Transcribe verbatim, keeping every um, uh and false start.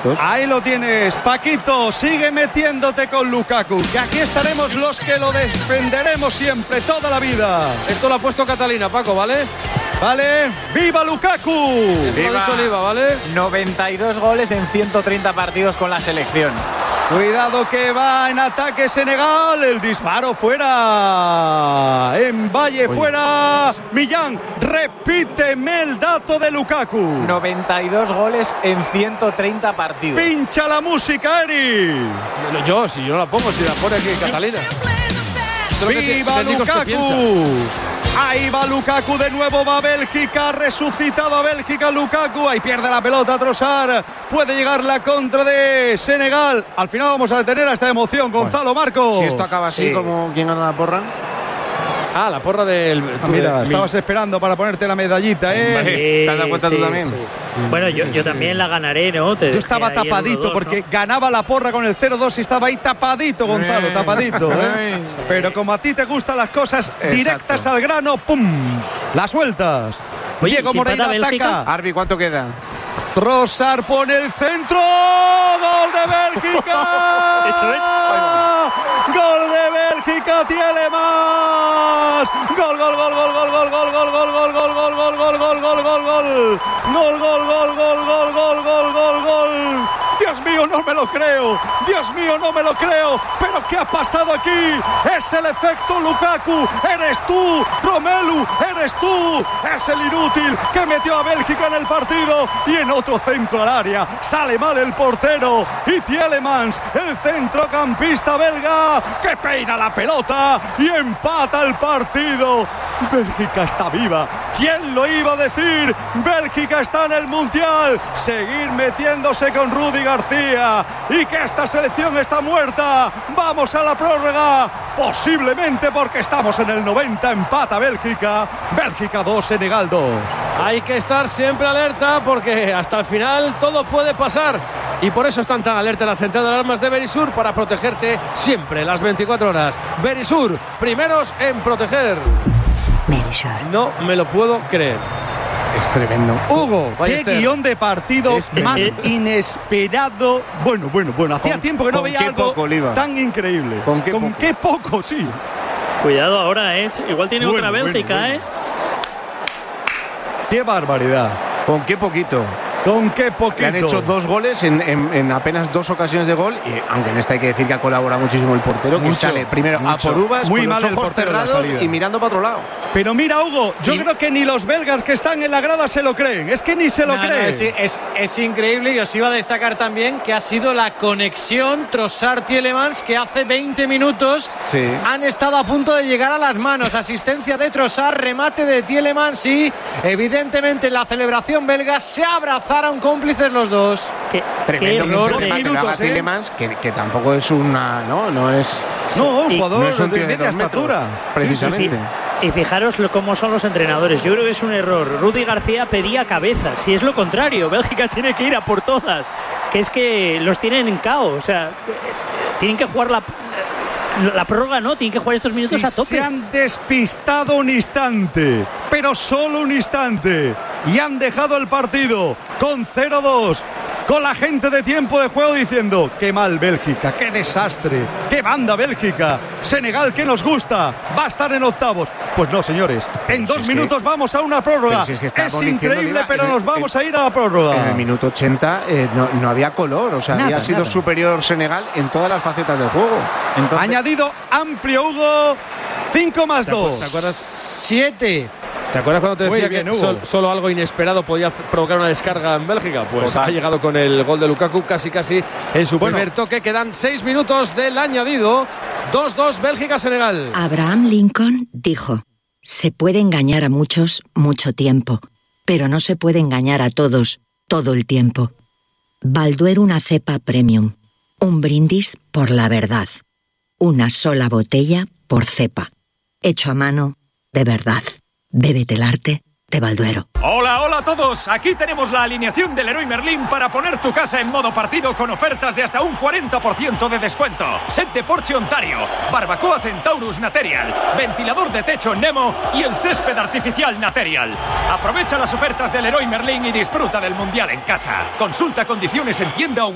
minutos. Ahí lo tienes, Paquito, sigue metiéndote con Lukaku, que aquí estaremos los que lo defenderemos siempre, toda la vida. Esto lo ha puesto Catalina, Paco, ¿vale? Vale, ¡viva Lukaku! Viva. Lo ha dicho Oliva, ¿vale? noventa y dos goles en ciento treinta partidos con la selección. Cuidado que va en ataque Senegal, el disparo fuera, en Valle Uy. fuera, Millán, repíteme el dato de Lukaku. noventa y dos goles en ciento treinta partidos. Pincha la música, Eri. Yo, si yo no la pongo, si la pone aquí Catalina. ¡Viva Lukaku! Ahí va Lukaku de nuevo, va Bélgica, ha resucitado a Bélgica Lukaku, ahí pierde la pelota Trossard, puede llegar la contra de Senegal. Al final vamos a detener a esta emoción, Gonzalo Marcos. Si esto acaba así, Sí. como quien gana la porra. Ah, la porra del... Ah, mira, del- estabas esperando para ponerte la medallita, ¿eh? Vale. ¿Te has dado cuenta tú también? Bueno, yo, yo también la ganaré, ¿no? Te Yo estaba dejé ahí el tapadito uno dos, porque ¿no? ganaba la porra con el cero dos y estaba ahí tapadito, Gonzalo, Eh, tapadito, ¿eh? eh. Pero como a ti te gustan las cosas directas Exacto. al grano, ¡pum! Las sueltas. Oye, Diego ¿si Moreira empata Bélgica? ataca. Arbi, ¿cuánto queda? Trossard pone el centro. ¡Gol de Bélgica! Eso es. ¡Gol de Bélgica! ¡Tielemans! ¡Gol, gol, gol, gol, gol, gol, gol, gol, gol, gol, gol, gol, gol, gol, gol, gol, gol, gol! ¡Gol, gol, gol, gol, gol, gol, gol, gol, gol! Dios mío, no me lo creo. Dios mío, no me lo creo. Pero ¿qué ha pasado aquí? Es el efecto Lukaku. Eres tú, Romelu. Eres tú. Es el inútil que metió a Bélgica en el partido y en otro centro al área. Sale mal el portero y Tielemans, el centrocampista belga, que peina la pelota y empata el partido. Bélgica está viva. ¿Quién lo iba a decir? Bélgica está en el Mundial. Seguir metiéndose con Rudy García y que esta selección está muerta. Vamos a la prórroga. Posiblemente porque estamos en el noventa. Empata Bélgica. Bélgica dos, Senegal dos. Hay que estar siempre alerta porque hasta el final todo puede pasar. Y por eso están tan alerta en la central de alarmas de Verisur, para protegerte siempre las veinticuatro horas. Verisur, primeros en proteger. Verisur. No me lo puedo creer. Es tremendo. Hugo, Qué Ballester. guión de partido Este- más inesperado. Bueno, bueno, bueno. Hacía ¿Con- tiempo que no con veía qué algo poco, Oliva? tan increíble. ¿Con qué poco? qué poco, sí. Cuidado ahora, ¿eh? Igual tiene Bueno, otra bueno, Bélgica, bueno. ¿eh? Qué barbaridad. ¿Con qué poquito? Con qué poquito. Le han hecho dos goles en, en, en apenas dos ocasiones de gol. Y aunque en esta hay que decir que ha colaborado muchísimo el portero, que Mucho, sale primero mucho. a por uvas, Muy con mal los el ojos portero en la cerrados salida. y mirando para otro lado. Pero mira, Hugo, yo Y- creo que ni los belgas que están en la grada se lo creen. Es que ni se lo No, no, creen. es, es- es increíble, y os iba a destacar también que ha sido la conexión Trossard-Tielemans, que hace veinte minutos Sí. han estado a punto de llegar a las manos. Asistencia de Trossard, remate de Tielemans y evidentemente en la celebración belga se abrazaron cómplices los dos. Qué, Tremendo qué que error dos se de- que lo minutos, haga ¿eh? Tielemans, que, que tampoco es una. No, no es. No, un Y- jugador no es un de tío de media dos metros, estatura. precisamente. Sí. Y fijaros lo- cómo son los entrenadores. Yo creo que es un error. Rudy García pedía cabeza. Si es lo contrario, Bélgica tiene que ir a por todas. Que es que los tienen en caos. O sea, eh, tienen que jugar la, la prórroga, no. Tienen que jugar estos minutos Si a tope. se han despistado un instante, pero solo un instante, y han dejado el partido con cero dos, con la gente de tiempo de juego diciendo: qué mal Bélgica, qué desastre, qué banda Bélgica, Senegal que nos gusta, va a estar en octavos. Pues no, señores, en si dos es que- minutos vamos a una prórroga. pero si es que estábamos Es diciendo, increíble, Liga, pero en el- nos vamos en- a ir a la prórroga. En el minuto ochenta eh, no, no había color, o sea, Nada, había sido nada. superior Senegal en todas las facetas del juego. Entonces, Añadido amplio, Hugo, cinco más ¿Te acuer- dos. te acuerdas? Siete. ¿Te acuerdas cuando te Muy decía bien, que Hugo. sol- solo algo inesperado podía hacer- provocar una descarga en Bélgica? Pues Total. ha llegado con el gol de Lukaku casi casi en su Bueno. primer toque. Quedan seis minutos del añadido. dos dos Bélgica-Senegal. Abraham Lincoln dijo: se puede engañar a muchos mucho tiempo, pero no se puede engañar a todos todo el tiempo. Balduero, una cepa premium. Un brindis por la verdad. Una sola botella por cepa. Hecho a mano de verdad. Bébete el arte de Balduero. Hola, hola a todos. Aquí tenemos la alineación del Leroy Merlin para poner tu casa en modo partido con ofertas de hasta un cuarenta por ciento de descuento. Set de Porsche Ontario, barbacoa Centaurus Material, ventilador de techo Nemo y el césped artificial Material. Aprovecha las ofertas del Leroy Merlin y disfruta del Mundial en casa. Consulta condiciones en tienda o